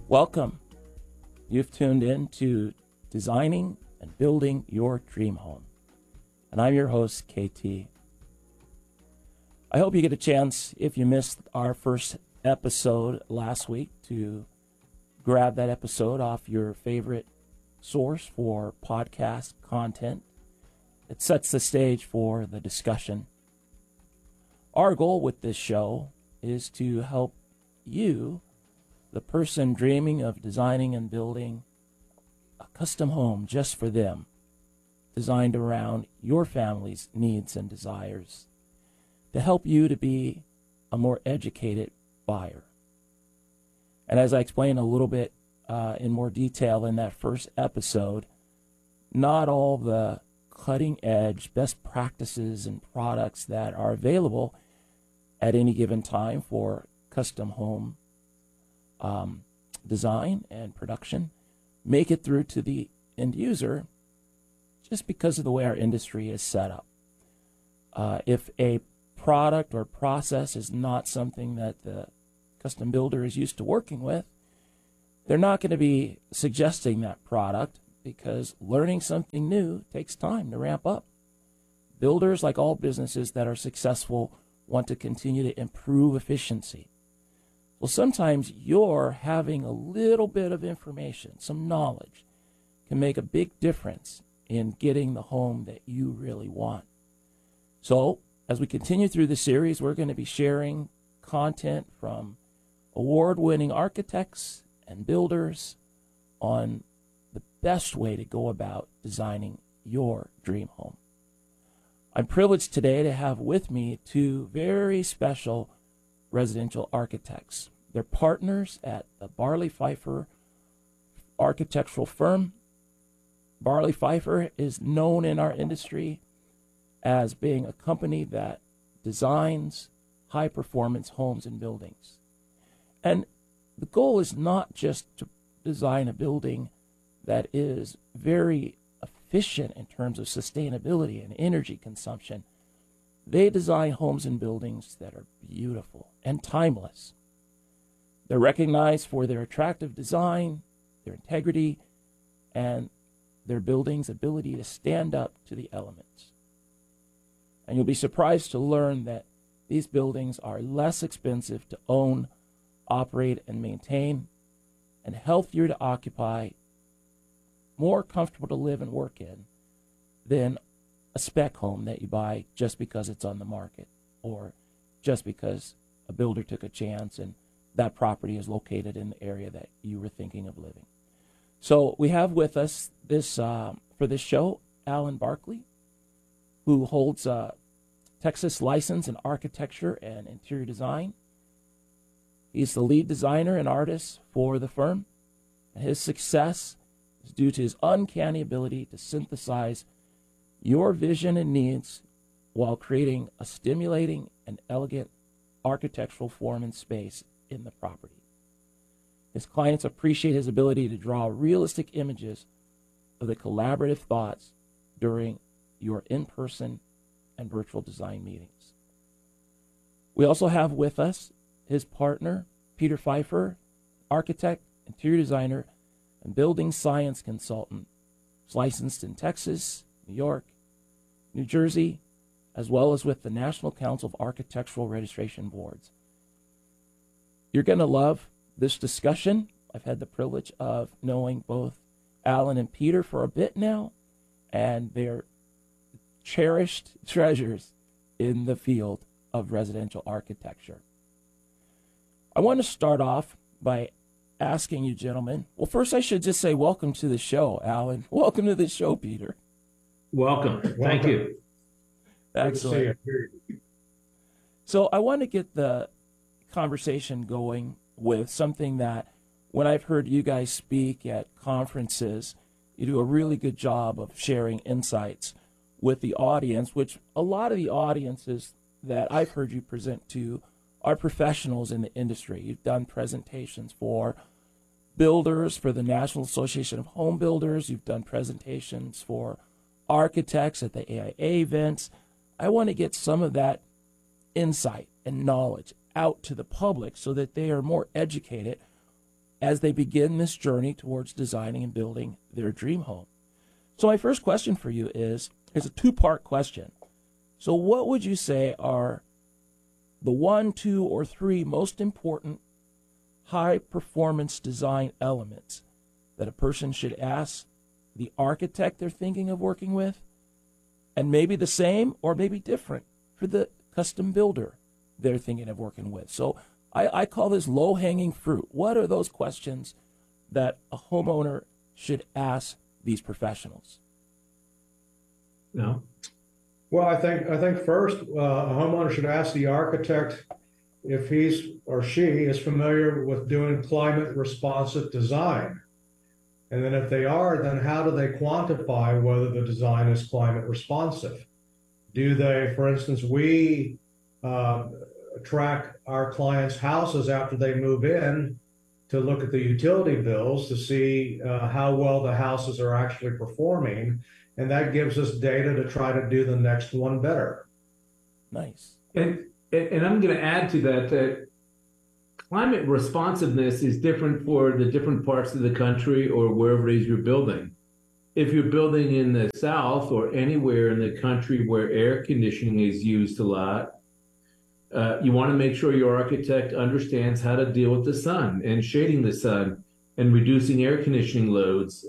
Welcome. You've tuned in to Designing and Building Your Dream Home. And I'm your host, KT. I hope you get a chance, if you missed our first episode last week, to grab that episode off your favorite source for podcast content. It sets the stage for the discussion. Our goal with this show is to help you, the person dreaming of designing and building a custom home just for them, designed around your family's needs and desires, to help you to be a more educated buyer. And as I explained a little bit in more detail in that first episode, not all the cutting edge best practices and products that are available at any given time for custom home design and production make it through to the end user just because of the way our industry is set up. If a product or process is not something that the custom builder is used to working with, they're not going to be suggesting that product because learning something new takes time to ramp up. Builders, like all businesses that are successful, want to continue to improve efficiency. Well, sometimes you're having a little bit of information, some knowledge, can make a big difference in getting the home that you really want. So, as we continue through the series, we're going to be sharing content from award-winning architects and builders on the best way to go about designing your dream home. I'm privileged today to have with me two very special residential architects. They're partners at the Barley Pfeiffer architectural firm. Barley Pfeiffer is known in our industry as being a company that designs high-performance homes and buildings. And the goal is not just to design a building that is very efficient in terms of sustainability and energy consumption. They design homes and buildings that are beautiful and timeless. They're recognized for their attractive design, their integrity, and their building's ability to stand up to the elements. And you'll be surprised to learn that these buildings are less expensive to own, operate, and maintain, and healthier to occupy, more comfortable to live and work in than a spec home that you buy just because it's on the market or just because a builder took a chance and that property is located in the area that you were thinking of living. So we have with us this for this show, Alan Barkley, who holds a Texas license in architecture and interior design. He's the lead designer and artist for the firm, and his success is due to his uncanny ability to synthesize your vision and needs while creating a stimulating and elegant architectural form and space in the property. His clients appreciate his ability to draw realistic images of the collaborative thoughts during your in-person and virtual design meetings. We also have with us his partner, Peter Pfeiffer, architect, interior designer, and building science consultant. He's licensed in Texas, New York, New Jersey, as well as with the National Council of Architectural Registration Boards. You're going to love this discussion. I've had the privilege of knowing both Alan and Peter for a bit now, and they're cherished treasures in the field of residential architecture. I want to start off by asking you gentlemen, well, first I should just say welcome to the show, Alan. Welcome to the show, Peter. Welcome. Thank you. Excellent. So I want to get the conversation going with something that when I've heard you guys speak at conferences, you do a really good job of sharing insights with the audience, which a lot of the audiences that I've heard you present to are professionals in the industry. You've done presentations for builders, for the National Association of Home Builders. You've done presentations for architects at the AIA events. I want to get some of that insight and knowledge out to the public so that they are more educated as they begin this journey towards designing and building their dream home. So my first question for you is a two-part question. So what would you say are the 1, 2, or 3 most important high-performance design elements that a person should ask the architect they're thinking of working with, and maybe the same or maybe different for the custom builder they're thinking of working with? So I call this low-hanging fruit. What are those questions that a homeowner should ask these professionals? No. Well, I think first, a homeowner should ask the architect if he's or she is familiar with doing climate responsive design. And then if they are, then how do they quantify whether the design is climate responsive? Do they, for instance, we track our clients' houses after they move in to look at the utility bills to see how well the houses are actually performing. And that gives us data to try to do the next one better. Nice. And I'm going to add to that climate responsiveness is different for the different parts of the country or wherever it is you're building. If you're building in the South or anywhere in the country where air conditioning is used a lot, you want to make sure your architect understands how to deal with the sun and shading the sun and reducing air conditioning loads.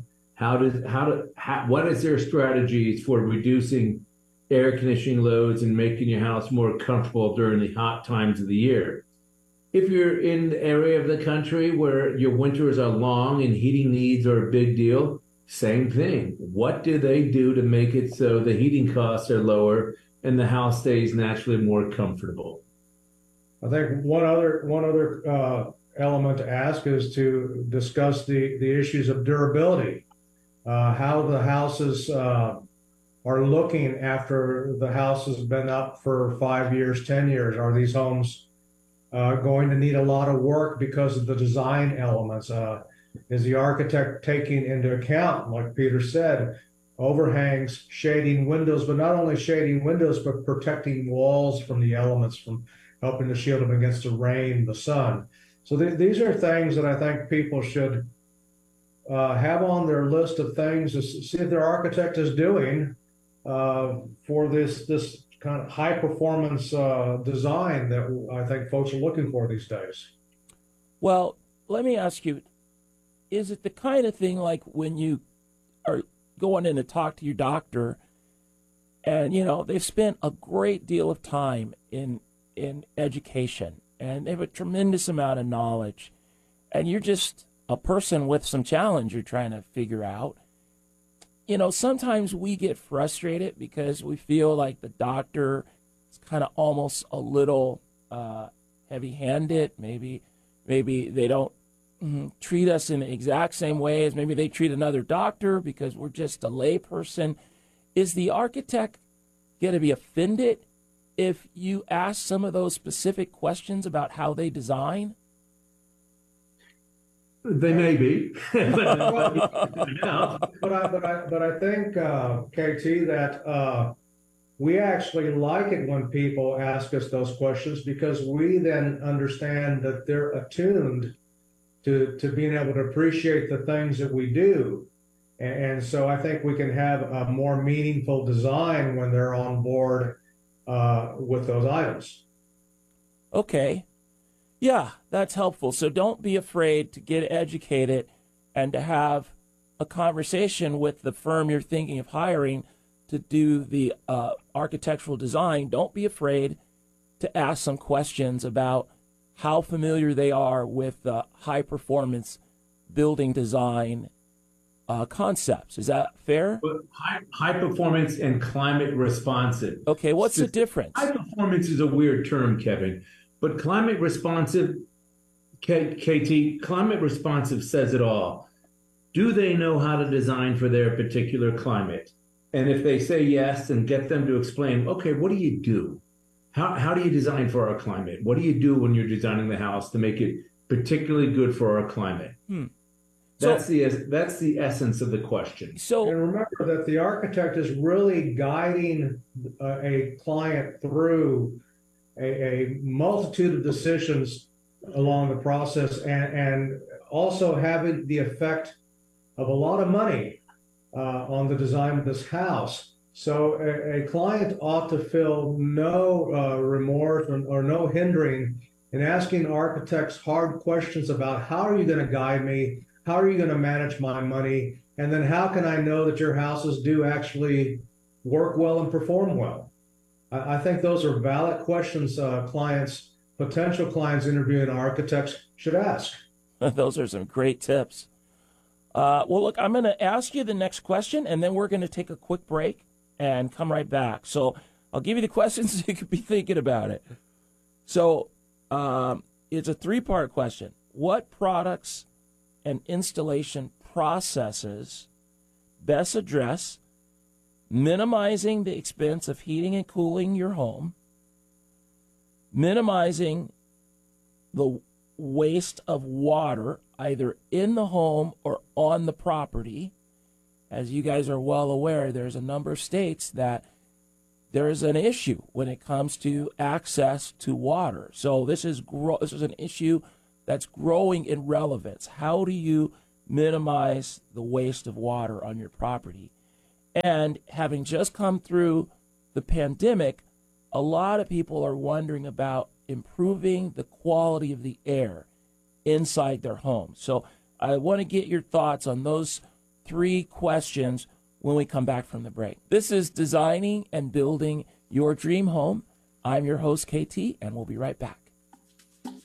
What is their strategies for reducing air conditioning loads and making your house more comfortable during the hot times of the year? If you're in the area of the country where your winters are long and heating needs are a big deal, same thing. What do they do to make it so the heating costs are lower and the house stays naturally more comfortable? I think one other element to ask is to discuss the issues of durability, how the houses are looking after the house has been up for 5 years, 10 years. Are these homes going to need a lot of work because of the design elements? Is the architect taking into account, like Peter said, overhangs, shading windows, but not only shading windows, but protecting walls from the elements, from helping to shield them against the rain, the sun? So these are things that I think people should have on their list of things to see if their architect is doing for this kind of high performance design that I think folks are looking for these days. Well, let me ask you, is it the kind of thing like when you are going in to talk to your doctor and, they've spent a great deal of time in education and they have a tremendous amount of knowledge, and you're just a person with some challenge you're trying to figure out? Sometimes we get frustrated because we feel like the doctor is kind of almost a little heavy-handed. Maybe they don't treat us in the exact same way as maybe they treat another doctor because we're just a lay person. Is the architect going to be offended if you ask some of those specific questions about how they design? They may be. But I think, KT, that we actually like it when people ask us those questions, because we then understand that they're attuned to being able to appreciate the things that we do. And so I think we can have a more meaningful design when they're on board with those items. Okay. Yeah, that's helpful. So don't be afraid to get educated and to have a conversation with the firm you're thinking of hiring to do the architectural design. Don't be afraid to ask some questions about how familiar they are with high-performance building design concepts. Is that fair? High performance and climate responsive. Okay, what's the difference? High performance is a weird term, Kevin, but climate responsive, KT, climate responsive says it all. Do they know how to design for their particular climate? And if they say yes, then get them to explain, okay, what do you do? How do you design for our climate? What do you do when you're designing the house to make it particularly good for our climate? That's the essence of the question. And remember that the architect is really guiding a client through a multitude of decisions along the process, and also having the effect of a lot of money on the design of this house. So a client ought to feel no remorse or no hindering in asking architects hard questions about how are you going to guide me? How are you going to manage my money? And then how can I know that your houses do actually work well and perform well? I think those are valid questions potential clients interviewing architects should ask. Those are some great tips. Well, look, I'm going to ask you the next question, and then we're going to take a quick break and come right back. So I'll give you the questions so you could be thinking about it. So it's a three-part question. What products and installation processes best address minimizing the expense of heating and cooling your home, minimizing the waste of water either in the home or on the property? As you guys are well aware, there's a number of states that there is an issue when it comes to access to water. So this is an issue that's growing in relevance. How do you minimize the waste of water on your property? And having just come through the pandemic, a lot of people are wondering about improving the quality of the air inside their home. So I want to get your thoughts on those three questions when we come back from the break. This is Designing and Building Your Dream Home. I'm your host, KT, and we'll be right back.